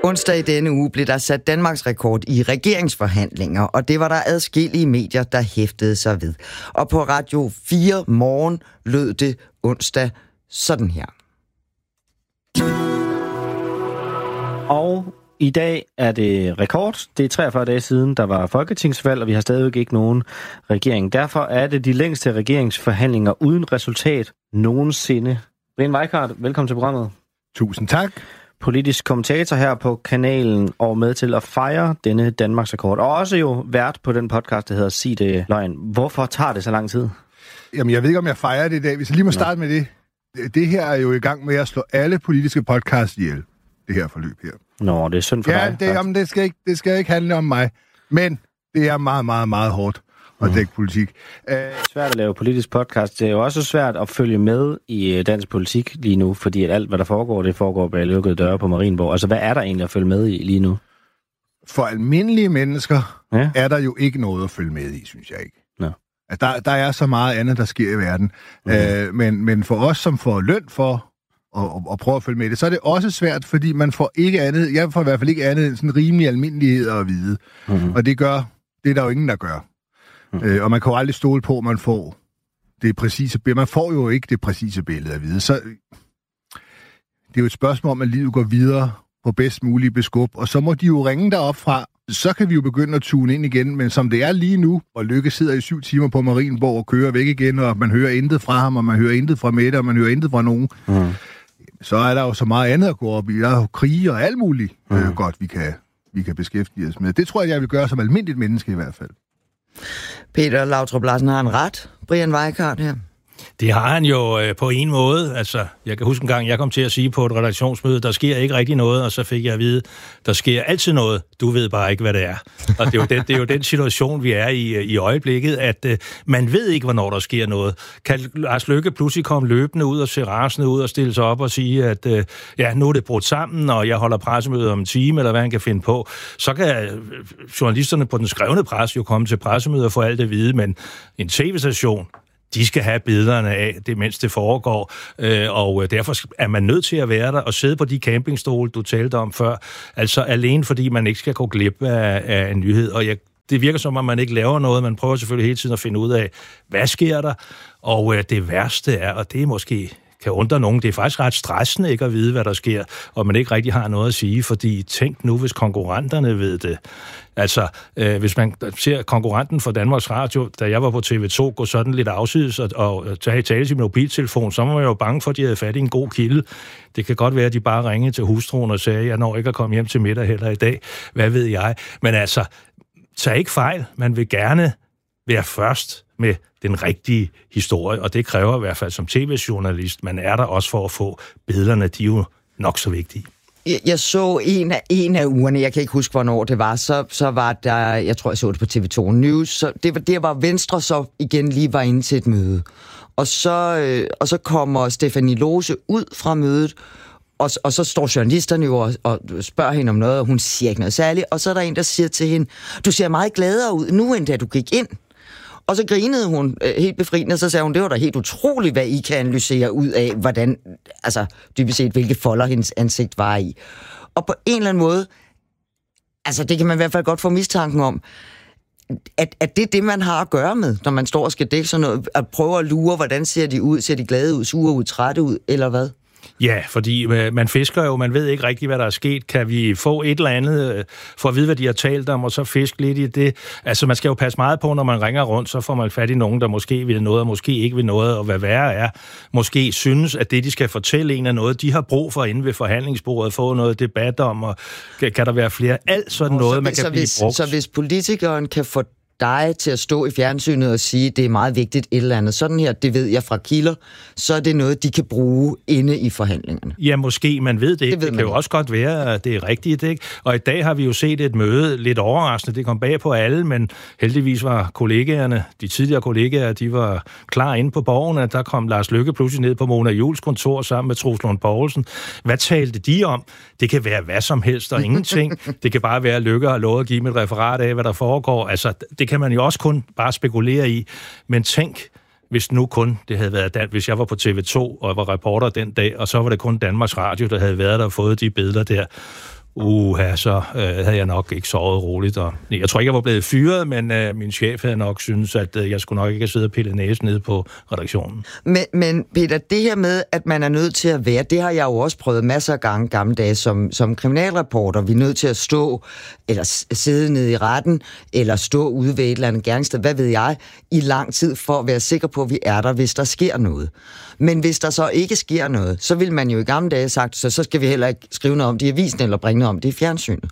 Onsdag i denne uge blev der sat Danmarks rekord i regeringsforhandlinger, og det var der adskillige medier, der hæftede sig ved. Og på Radio 4 Morgen lød det onsdag sådan her. Og i dag er det rekord. Det er 43 dage siden, der var folketingsvalg, og vi har stadigvæk ikke nogen regering. Derfor er det de længste regeringsforhandlinger uden resultat nogensinde. Brian Weikart, velkommen til programmet. Tusind tak. Politisk kommentator her på kanalen og med til at fejre denne Danmarks rekord. Og også jo vært på den podcast, der hedder Sig det løgn. Hvorfor tager det så lang tid? Jamen, jeg ved ikke, om jeg fejrer det i dag. Hvis jeg lige må starte med det. Det her er jo i gang med at slå alle politiske podcasts ihjel. Det her forløb her. Nå, det er synd for dig. Ja, det skal ikke handle om mig. Men det er meget, meget, meget hårdt at dække politik. Det er svært at lave politisk podcast. Det er jo også svært at følge med i dansk politik lige nu, fordi at alt, hvad der foregår, det foregår bag lukkede døre på Marienborg. Altså, hvad er der egentlig at følge med i lige nu? For almindelige mennesker er der jo ikke noget at følge med i, synes jeg ikke. Nå. Altså, der er så meget andet, der sker i verden. Men for os, som får løn for og prøve at følge med det, så er det også svært, fordi man får ikke andet, jeg får i hvert fald ikke andet end sådan rimelig almindelighed at vide. Og det er der jo ingen, der gør. Og man kan jo aldrig stole på, at man får det præcise billede. Man får jo ikke det præcise billede at vide. Så det er jo et spørgsmål om, at livet går videre på bedst mulige beskub, og så må de jo ringe derop fra. Så kan vi jo begynde at tune ind igen, men som det er lige nu, og Lykke sidder i 7 timer på Marienborg og kører væk igen, og man hører intet fra ham, og man hører intet fra Mette, og man hører intet fra nogen, så er der jo så meget andet at gå op i. Der er jo krige og alt muligt godt, vi kan beskæftige os med. Det tror jeg vil gøre som almindeligt menneske i hvert fald. Peter Lautrup Larsen har en ret, Brian Weikart her. Det har han jo på en måde. Altså, jeg kan huske en gang, jeg kom til at sige på et redaktionsmøde, der sker ikke rigtig noget, og så fik jeg at vide, der sker altid noget. Du ved bare ikke, hvad det er. Og det er jo den situation, vi er i øjeblikket, at man ved ikke, hvornår der sker noget. Kan Lars Løkke pludselig komme løbende ud og se rasende ud og stille sig op og sige, at nu er det brudt sammen, og jeg holder pressemøde om en time, eller hvad han kan finde på. Så kan journalisterne på den skrevne pres jo komme til pressemøde og få alt det at vide, men en tv-station, de skal have billederne af det, mens det foregår, og derfor er man nødt til at være der og sidde på de campingstole, du talte om før, altså alene fordi man ikke skal gå glip af en nyhed, og det virker som om, man ikke laver noget, man prøver selvfølgelig hele tiden at finde ud af, hvad sker der, og det værste er, og det er måske kan undre nogen, det er faktisk ret stressende ikke at vide, hvad der sker, og man ikke rigtig har noget at sige, fordi tænk nu, hvis konkurrenterne ved det. Altså, hvis man ser konkurrenten for Danmarks Radio, da jeg var på TV2, gå sådan lidt afsides og tage tale til min mobiltelefon, så var jeg jo bange for, at de havde fat i en god kilde. Det kan godt være, at de bare ringede til hustruen og sagde, jeg når ikke at komme hjem til middag heller i dag. Hvad ved jeg? Men altså, tag ikke fejl. Man vil gerne være først med den rigtige historie, og det kræver i hvert fald som tv-journalist. Man er der også for at få billederne, de er jo nok så vigtige. Jeg så en af ugerne, jeg kan ikke huske, hvornår det var, så var der, jeg tror, jeg så det på TV2 News, så det var Venstre så igen lige var inde til et møde. Og så kommer Stephanie Lose ud fra mødet, og så står journalisterne jo og spørger hende om noget, og hun siger ikke noget særligt, og så er der en, der siger til hende, du ser meget gladere ud nu, end da du gik ind. Og så grinede hun helt befriende, og så sagde hun, det var da helt utroligt, hvad I kan analysere ud af, hvordan, altså dybest set, hvilke folder hendes ansigt var i. Og på en eller anden måde, altså det kan man i hvert fald godt få mistanken om, at det er det, man har at gøre med, når man står og skal dække sådan noget, at prøve at lure, hvordan ser de ud, ser de glade ud, sure ud, trætte ud, eller hvad? Ja, fordi man fisker jo, man ved ikke rigtig, hvad der er sket. Kan vi få et eller andet for at vide, hvad de har talt om, og så fiske lidt i det? Altså, man skal jo passe meget på, når man ringer rundt, så får man fat i nogen, der måske vil noget, og måske ikke vil noget, og hvad værre er, måske synes, at det, de skal fortælle en af noget, de har brug for inde ved forhandlingsbordet, få noget debat om, og kan der være flere, alt sådan noget, man kan blive brugt. Så hvis politikeren kan få dig til at stå i fjernsynet og sige, det er meget vigtigt et eller andet. Sådan her, det ved jeg fra kilder, så er det noget, de kan bruge inde i forhandlingerne. Ja, måske, man ved det ikke. Det kan jo også godt være, at det er rigtigt, ikke? Og i dag har vi jo set et møde, lidt overraskende, det kom bag på alle, men heldigvis var kollegaerne, de tidligere kollegaer, de var klar inde på borgen, at der kom Lars Løkke pludselig ned på Mona Juuls kontor sammen med Troels Lund Poulsen. Hvad talte de om? Det kan være hvad som helst og ingenting. Det kan bare være, at Løkke har lovet at give mig et referat af, hvad der foregår. Altså, det kan man jo også kun bare spekulere i. Men tænk, hvis nu kun det havde været hvis jeg var på TV2 og var reporter den dag, og så var det kun Danmarks Radio, der havde været der og fået de billeder der. så havde jeg nok ikke sovet roligt. Og jeg tror ikke, jeg var blevet fyret, men min chef havde nok syntes, at jeg skulle nok ikke sidde og pille næsen nede på redaktionen. Men Peter, det her med, at man er nødt til at være, det har jeg jo også prøvet masser af gange gamle dage som kriminalreporter. Vi er nødt til at stå, eller sidde nede i retten, eller stå ude ved et eller andet gerningssted, hvad ved jeg, i lang tid for at være sikker på, at vi er der, hvis der sker noget. Men hvis der så ikke sker noget, så vil man jo i gamle dage have sagt, så skal vi heller ikke skrive noget om det i avisen, eller bringe noget om det i fjernsynet.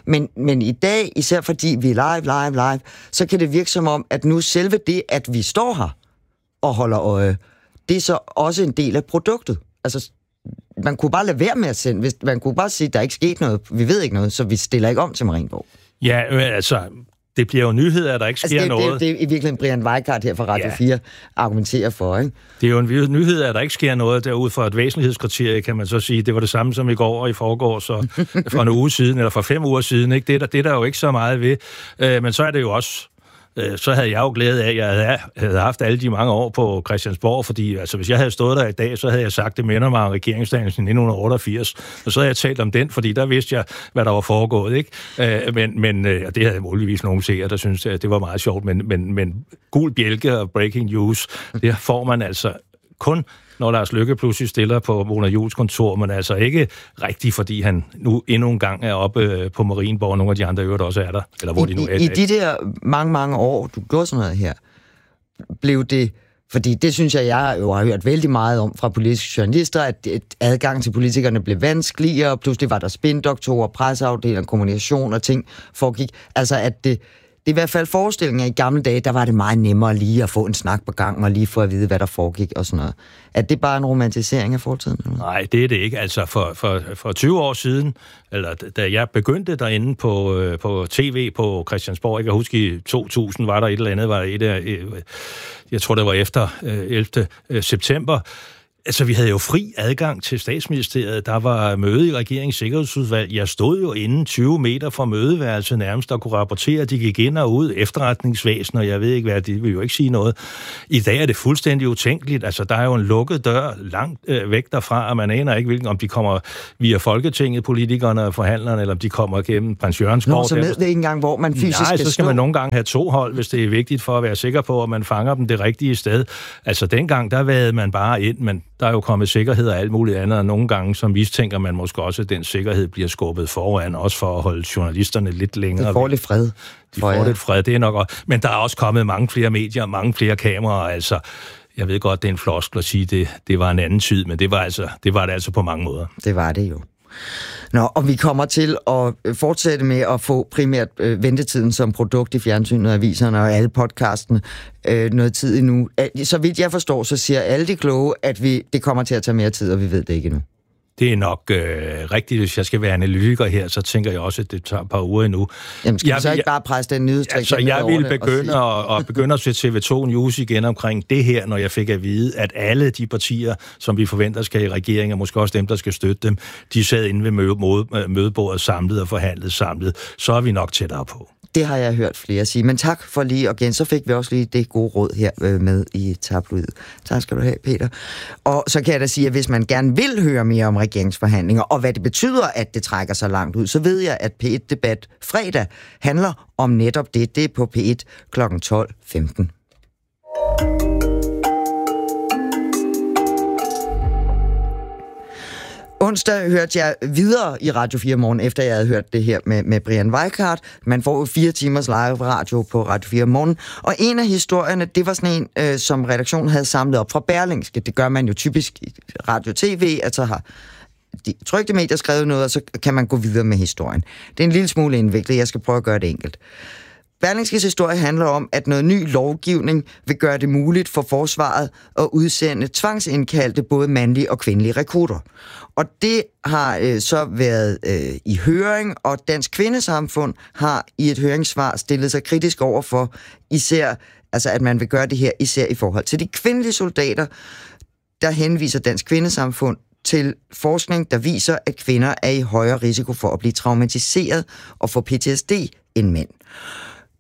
Men i dag, især fordi vi er live, så kan det virke som om, at nu selve det, at vi står her og holder øje, det er så også en del af produktet. Altså, man kunne bare lade være med at sende, man kunne bare sige, at der ikke sket noget, vi ved ikke noget, så vi stiller ikke om til Marienborg. Ja, altså, det bliver jo nyheder, at der ikke sker noget. Det er i virkeligheden Brian Weikart her fra Radio 4 argumenterer for, ikke? Det er jo en nyhed, at der ikke sker noget. Derud fra et væsentlighedskriterie, kan man så sige. Det var det samme som i går og i forgår, så for en uge siden, eller for 5 uger siden. Ikke? Det er der jo ikke så meget ved. Men så er det jo også... Så havde jeg jo glæde af, at jeg havde haft alle de mange år på Christiansborg, fordi altså, hvis jeg havde stået der i dag, så havde jeg sagt, det minder mig om regeringsdagen i 1988, og så havde jeg talt om den, fordi der vidste jeg, hvad der var foregået, ikke? Men det havde muligvis nogen seere, der synes det var meget sjovt, men gul bjælke og breaking news, det får man altså kun, når Lars Løkke pludselig stiller på Mona Juhls kontor, men altså ikke rigtigt, fordi han nu endnu en gang er oppe på Marienborg, og nogle af de andre øvrigt også er der, eller hvor de nu er. I de der mange år, du gjorde sådan noget her, blev det, fordi det synes jeg jo har hørt vældig meget om fra politiske journalister, at adgang til politikerne blev vanskeligere, og pludselig var der spindoktorer, presseafdelinger, kommunikation og ting foregik. Altså at det er i hvert fald forestillinger i gamle dage, der var det meget nemmere lige at få en snak på gang og lige få at vide, hvad der foregik og sådan noget. Er det bare en romantisering af fortiden? Eller? Nej, det er det ikke. Altså for 20 år siden, eller da jeg begyndte derinde på tv på Christiansborg, jeg kan huske i 2000 var der et eller andet, jeg tror det var efter 11. september. Altså, vi havde jo fri adgang til Statsministeriet. Der var møde i regeringens sikkerhedsudvalg. Jeg stod jo inden 20 meter fra mødeværelset nærmest og kunne rapportere, at de gik ind og ud, efterretningsvæsen, og jeg ved ikke hvad, det vil jo ikke sige noget. I dag er det fuldstændig utænkeligt. Altså, der er jo en lukket dør langt væk derfra, og man aner ikke, om de kommer via Folketinget, politikerne og forhandlerne, eller om de kommer gennem Prins Jørgensborg. Nå, så ved det ikke engang, hvor man fysisk skal så skal man nogle gange have 2 hold, hvis det er vigtigt for at være sikker på, at man fanger dem det rigtige sted. Altså, dengang, der vædede man bare ind, men der er jo kommet sikkerhed og alt muligt andet, og nogle gange så mistænker man måske også, at den sikkerhed bliver skubbet foran, også for at holde journalisterne lidt længere. De får lidt fred. De får lidt fred, det er nok også. Men der er også kommet mange flere medier, mange flere kameraer, altså. Jeg ved godt, det er en floskel at sige, det var en anden tid, men det var det altså på mange måder. Det var det jo. Nå, og vi kommer til at fortsætte med at få primært ventetiden som produkt i fjernsynet og aviserne og alle podcastene noget tid endnu. Så vidt jeg forstår, så siger alle de kloge, at det kommer til at tage mere tid, og vi ved det ikke endnu. Det er nok rigtigt. Hvis jeg skal være analytiker her, så tænker jeg også, at det tager et par uger endnu. Jamen, skal vi så ikke bare presse den nyhedstrik? Altså, jeg ville begynde at se TV2 News igen omkring det her, når jeg fik at vide, at alle de partier, som vi forventer skal i regeringen, og måske også dem, der skal støtte dem, de sad inde ved mødebordet samlet og forhandlet samlet. Så er vi nok tættere på. Det har jeg hørt flere sige. Men tak for lige, og igen, så fik vi også lige det gode råd her med i tabloid. Tak skal du have, Peter. Og så kan jeg da sige, at hvis man gerne vil høre mere om regeringsforhandlinger, og hvad det betyder, at det trækker så langt ud, så ved jeg, at P1-debat fredag handler om netop det. Det er på P1 kl. 12:15. Onsdag hørte jeg videre i Radio 4 Morgen, efter jeg havde hørt det her med Brian Weikart. Man får jo 4 timers live radio på Radio 4 Morgen. Og en af historierne, det var sådan en, som redaktionen havde samlet op fra Berlingske. Det gør man jo typisk i radio tv, at så har de trykte medier skrevet noget, og så kan man gå videre med historien. Det er en lille smule indviklet, jeg skal prøve at gøre det enkelt. Berlingskes historie handler om, at noget ny lovgivning vil gøre det muligt for forsvaret at udsende tvangsindkaldte både mandlige og kvindelige rekrutter. Og det har så været i høring, og Dansk Kvindesamfund har i et høringssvar stillet sig kritisk over for især, altså at man vil gøre det her især i forhold til de kvindelige soldater. Der henviser Dansk Kvindesamfund til forskning, der viser, at kvinder er i højere risiko for at blive traumatiseret og få PTSD end mænd.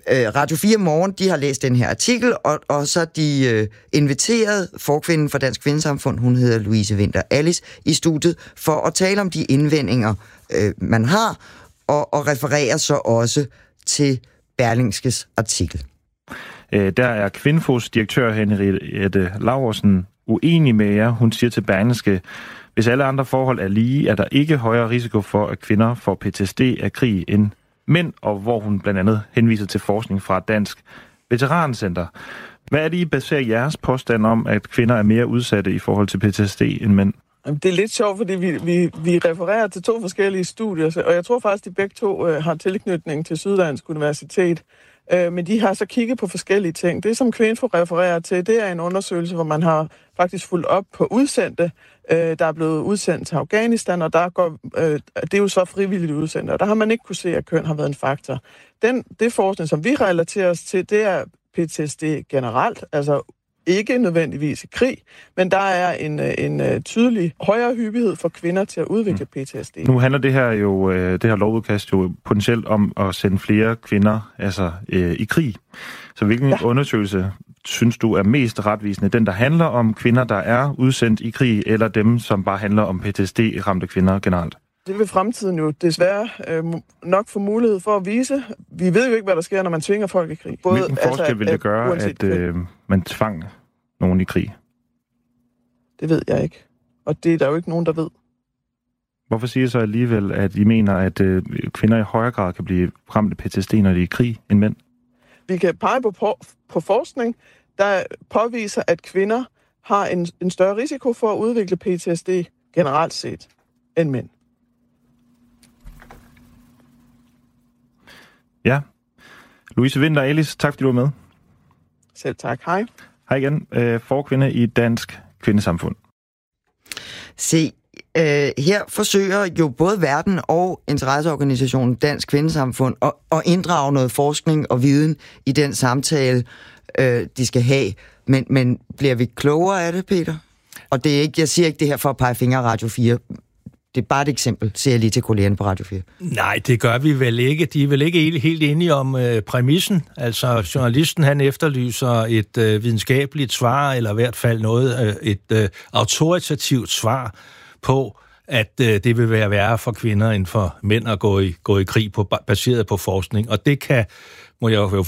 Radio 4 Morgen, de har læst den her artikel, og så de inviteret forkvinden fra Dansk Kvindesamfund, hun hedder Louise Winther Alice, i studiet for at tale om de indvendinger, man har, og refererer så også til Berlingskes artikel. Der er Kvinfos direktør Henriette Laursen uenig med jer. Hun siger til Berlingske, hvis alle andre forhold er lige, er der ikke højere risiko for, at kvinder får PTSD af krig end mænd, og hvor hun blandt andet henviser til forskning fra Dansk Veterancenter. Hvad er det, I baserer jeres påstand om, at kvinder er mere udsatte i forhold til PTSD end mænd? Det er lidt sjovt, fordi vi refererer til 2 forskellige studier, og jeg tror faktisk, at de begge 2 har tilknytning til Syddansk Universitet. Men de har så kigget på forskellige ting. Det, som Kvinfo refererer til, det er en undersøgelse, hvor man har faktisk fulgt op på udsendte, der er blevet udsendt til Afghanistan, og det er jo så frivilligt udsendte, og der har man ikke kunne se, at køn har været en faktor. Det forskning, som vi relaterer os til, det er PTSD generelt, altså ikke nødvendigvis i krig, men der er en tydelig højere hyppighed for kvinder til at udvikle PTSD. Nu handler det her lovudkast jo potentielt om at sende flere kvinder i krig. Så hvilken undersøgelse synes du er mest retvisende? Den, der handler om kvinder, der er udsendt i krig, eller dem, som bare handler om PTSD-ramte kvinder generelt? Det vil fremtiden jo desværre nok få mulighed for at vise. Vi ved jo ikke, hvad der sker, når man tvinger folk i krig. Hvilken forskel vil det gøre, at man tvang nogen i krig? Det ved jeg ikke. Og det er der jo ikke nogen, der ved. Hvorfor siger I så alligevel, at I mener, at kvinder i højere grad kan blive ramt af PTSD, når de er i krig, end mænd? Vi kan pege på forskning, der påviser, at kvinder har en større risiko for at udvikle PTSD generelt set end mænd. Ja. Louise Winther Alice, tak fordi du var med. Selv tak. Hej. Hej igen. Forkvinde i Dansk Kvindesamfund. Se, her forsøger jo både verden og interesseorganisationen Dansk Kvindesamfund at inddrage noget forskning og viden i den samtale, de skal have. Men bliver vi klogere af det, Peter? Og det er ikke, jeg siger ikke det her for at pege fingre af Radio 4. Det er bare et eksempel, siger jeg lige til kollegerne på Radio 4. Nej, det gør vi vel ikke. De er vel ikke helt enige om præmissen. Altså, journalisten han efterlyser et videnskabeligt svar, eller i hvert fald et autoritativt svar på, at det vil være værre for kvinder end for mænd at gå i krig baseret på forskning. Og det må jeg jo